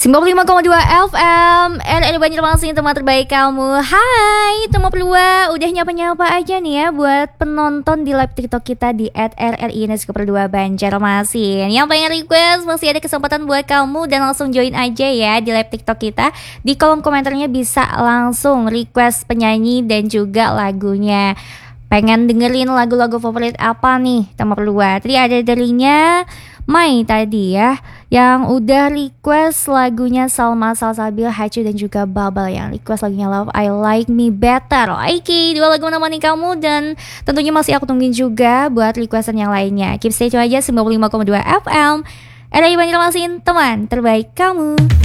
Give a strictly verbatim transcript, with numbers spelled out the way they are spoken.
sembilan puluh lima koma dua F M R R Banjarmasin, teman terbaik kamu. Hai teman pelua, udah nyapa-nyapa aja nih ya buat penonton di live TikTok kita di at R R I underscore dua Banjarmasin. Yang pengen request masih ada kesempatan buat kamu dan langsung join aja ya di live TikTok kita. Di kolom komentarnya bisa langsung request penyanyi dan juga lagunya. Pengen dengerin lagu-lagu favorit apa nih teman pelua? Tadi ada darinya Mai tadi ya, yang udah request lagunya Salma Salsabil, Hacu dan juga Babel yang request lagunya Love I Like Me Better. Oke, dua lagu menemani kamu dan tentunya masih aku tungguin juga buat requestan yang lainnya. Keep stay tune aja sembilan puluh lima koma dua F M R R I Banjarmasin, teman terbaik kamu.